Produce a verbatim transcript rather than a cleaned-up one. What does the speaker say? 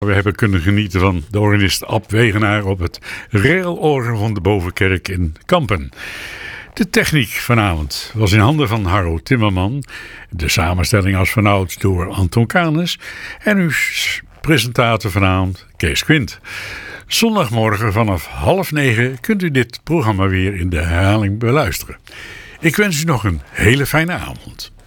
We hebben kunnen genieten van de organist Ab Wegenaar op het railorgel van de Bovenkerk in Kampen. De techniek vanavond was in handen van Harro Timmerman. De samenstelling als vanouds door Anton Kanes. En uw presentator vanavond Kees Quint. Zondagmorgen vanaf half negen kunt u dit programma weer in de herhaling beluisteren. Ik wens u nog een hele fijne avond.